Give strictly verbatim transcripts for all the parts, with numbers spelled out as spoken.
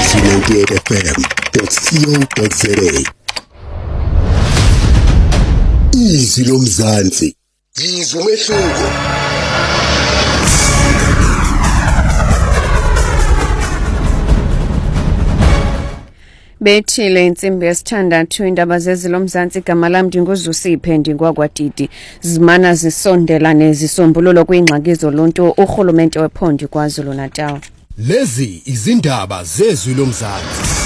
ninety-eight F M dot co dot za. Izwi lomzansi, izwi umehluko. Bethile insimbi yesithandathu indaba zezilo mzansi igama lami ndinguzusiphe ndingwakwadidi zimana zisondela nezisombululo kwingxaki zoluntu urhulumente wephondo KwaZulu Natal. Lezi izindaba zezwi lomzansi.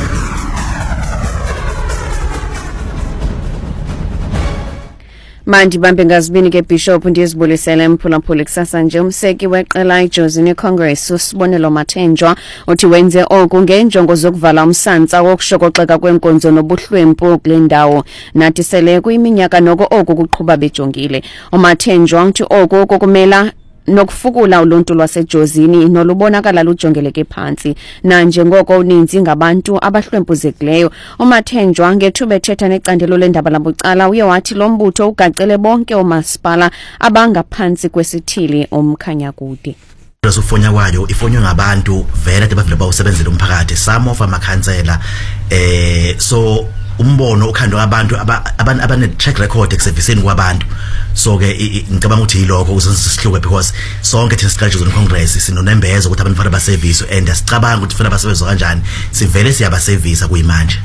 Mandi bambe ngazibini ke Bishop ndizibulisele mphulaphula kusasa nje umseki weqela iJozini Congress uSibonelo Mathenjwa uthi wenze oku ngenjongo zokuvala umsantsa wokushokoxeka kwenkonzo nobuhlwempu kule ndawo nathi sele kuyiminyaka noko oku kuqhubha bejongile. uMathenjwa uthi oku kokumela nokufukula uluntu lwaseJozini nolubonakala lujongeleke phansi na njengoko uninzi ngabantu abahlwempuzekileyo. uMathenjwa ngethuba ethetha necandelo lendaba labucala uye wathi lo mbutho ugacele bonke omasipala abangaphansi kwesithili omkhanyakude. Ufonya kwayo ifonywe ngabantu vele abavile bawusebenzela umphakathi some of amakhansela eh so umbono ukhandwa abantu abantu abane track record ekuseviceni kwabantu so ke ngicabanga ukuthi yiloko uzosihluke because sonke thina siqhaje zona Congress sinonembezo ukuthi abantu fanele baservice and sicabanga ukuthi fanele basebenze kanjani sivele siyabaservice kuyimanje.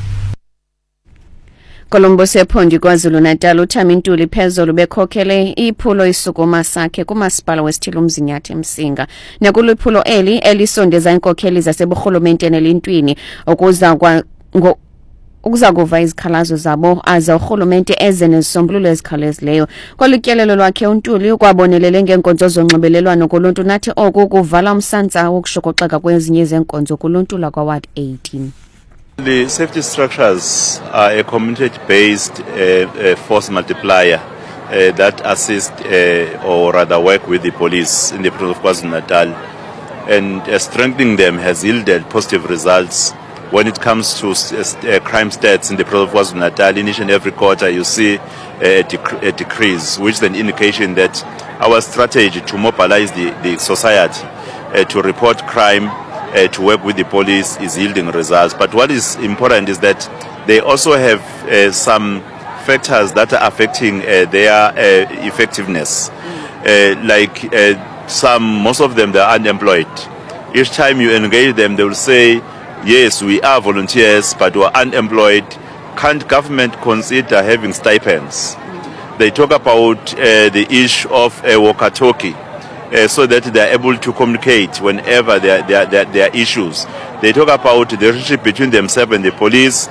Kolombo sephondi KwaZulu Natal uThami Ntuli phezulu bekhokhele iphulo isukuma sakhe kumasipala wesithili umzinyathi Msinga nakuliphulo eli elisondeza inkokheli zaseburhulumenteni elintwini okuza kwa ukuza kuva izikhalazo zabo aza urhulumente eze nezisombululo ezikhawulezileyo. Kwalityelelo lwakhe uNtuli ukwabonelele ngenkonzo zonxibelelwano kuluntu nathi oku kuvala umsantsa wokushokoxeka kwezinye zenkonzo kuluntu lakwa-Ward eighteen. The safety structures are a community-based uh, uh, force multiplier uh, that assist uh, or rather work with the police in the province of KwaZulu-Natal, and uh, strengthening them has yielded positive results. When it comes to uh, crime stats in the province of KwaZulu-Natal, in each and every quarter you see a, dec a decrease, which is an indication that our strategy to mobilize the, the society uh, to report crime, Uh, to work with the police is yielding results. But what is important is that they also have uh, some factors that are affecting uh, their uh, effectiveness. Uh, like uh, some, most of them, they are unemployed. Each time you engage them, they will say, yes, we are volunteers, but we are unemployed. Can't government consider having stipends? They talk about uh, the issue of a walkie-talkie. Uh, so that they are able to communicate whenever there, there, there, there are issues. They talk about the relationship between themselves and the police.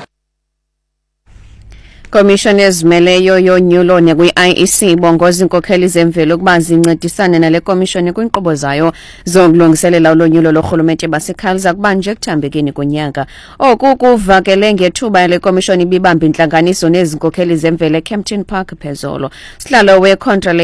Commissioners meleyo yonyulo nekwi-I E C bongoza inkokheli zemvelo ukuba zincedisane nale commission kwinkqubo zayo zokulungiselela ulonyulo lorhulumente basekhaliza kubanje ekuthambekeni konyaka. Oku kuvakele ngethuba le commission ibibamba intlanganiso nezinkokheli zemvelo eKempton Park phezolo. Sihlalo we-contra